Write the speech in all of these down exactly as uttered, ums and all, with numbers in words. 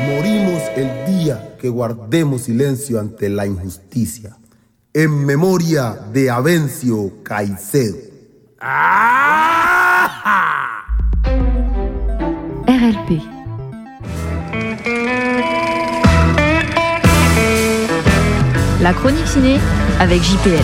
Morimos el día que guardemos silencio ante la injusticia. En memoria de Avencio Caicedo. R L P. La chronique ciné avec J P L.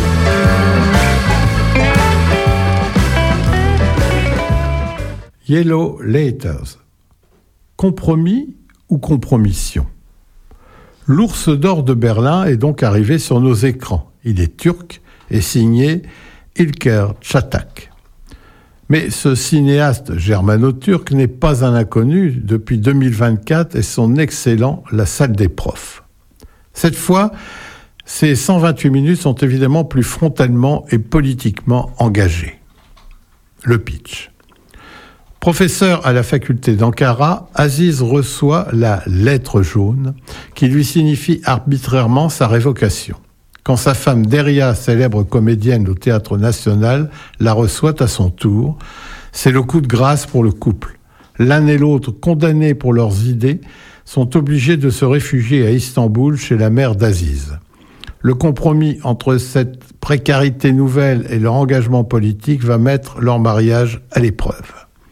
Yellow Letters. Compromis ou compromission? L'Ours d'or de Berlin est donc arrivé sur nos écrans. Il est turc et signé İlker Çatak. Mais ce cinéaste germano-turc n'est pas un inconnu depuis deux mille vingt-quatre et son excellent La Salle des Profs. Cette fois, ces cent vingt-huit minutes sont évidemment plus frontalement et politiquement engagées. Le pitch. Professeur à la faculté d'Ankara, Aziz reçoit la lettre jaune qui lui signifie arbitrairement sa révocation. Quand sa femme Derya, célèbre comédienne au Théâtre National, la reçoit à son tour, c'est le coup de grâce pour le couple. L'un et l'autre, condamnés pour leurs idées, sont obligés de se réfugier à Istanbul chez la mère d'Aziz. Le compromis entre cette précarité nouvelle et leur engagement politique va mettre leur mariage à l'épreuve.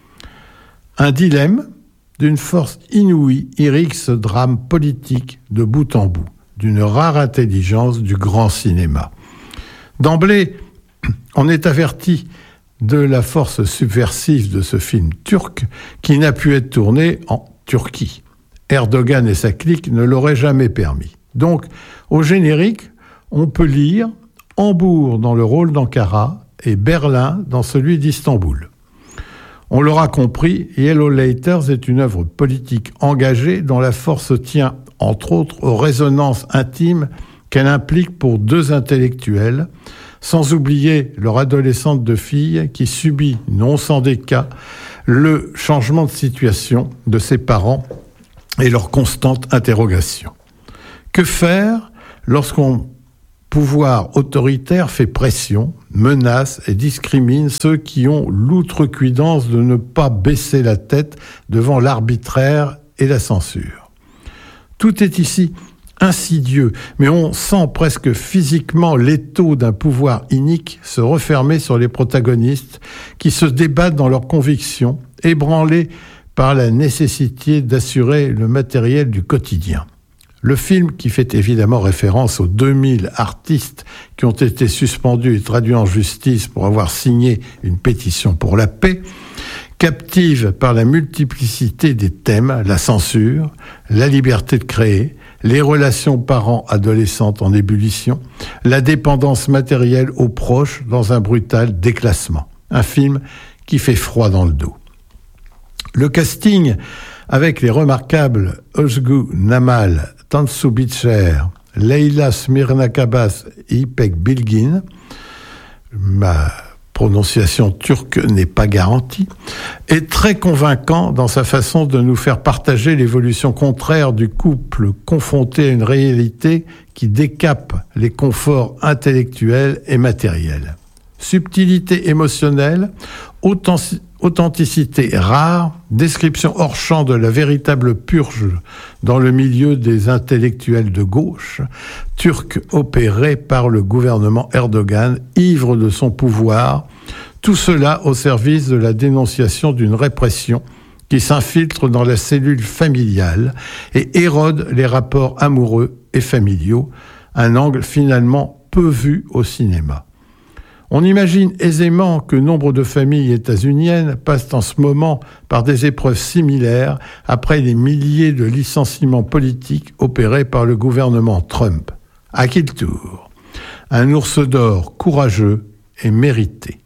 Un dilemme d'une force inouïe irrigue ce drame politique de bout en bout, d'une rare intelligence du grand cinéma. D'emblée, on est averti de la force subversive de ce film turc qui n'a pu être tourné en Turquie. Erdogan et sa clique ne l'auraient jamais permis. Donc, au générique, on peut lire Hambourg dans le rôle d'Ankara et Berlin dans celui d'Istanbul. On l'aura compris, Yellow Letters est une œuvre politique engagée dont la force tient, entre autres, aux résonances intimes qu'elle implique pour deux intellectuels, sans oublier leur adolescente de fille qui subit, non sans des cas, le changement de situation de ses parents et leur constante interrogation. Que faire lorsqu'on pouvoir autoritaire fait pression, menace et discrimine ceux qui ont l'outrecuidance de ne pas baisser la tête devant l'arbitraire et la censure. Tout est ici insidieux, mais on sent presque physiquement l'étau d'un pouvoir inique se refermer sur les protagonistes qui se débattent dans leurs convictions, ébranlés par la nécessité d'assurer le matériel du quotidien. Le film, qui fait évidemment référence aux deux mille artistes qui ont été suspendus et traduits en justice pour avoir signé une pétition pour la paix, captive par la multiplicité des thèmes, la censure, la liberté de créer, les relations parents-adolescentes en ébullition, la dépendance matérielle aux proches dans un brutal déclassement. Un film qui fait froid dans le dos. Le casting, avec les remarquables Özgü Namal, Tansu Biçer, Leyla Smirnakabas et İpek Bilgin, ma prononciation turque n'est pas garantie, est très convaincant dans sa façon de nous faire partager l'évolution contraire du couple confronté à une réalité qui décape les conforts intellectuels et matériels. Subtilité émotionnelle, authenticité, authenticité rare, description hors champ de la véritable purge dans le milieu des intellectuels de gauche, turcs opérés par le gouvernement Erdogan, ivre de son pouvoir, tout cela au service de la dénonciation d'une répression qui s'infiltre dans la cellule familiale et érode les rapports amoureux et familiaux, un angle finalement peu vu au cinéma. On imagine aisément que nombre de familles états-uniennes passent en ce moment par des épreuves similaires après les milliers de licenciements politiques opérés par le gouvernement Trump. À qui le tour ? Un ours d'or courageux et mérité.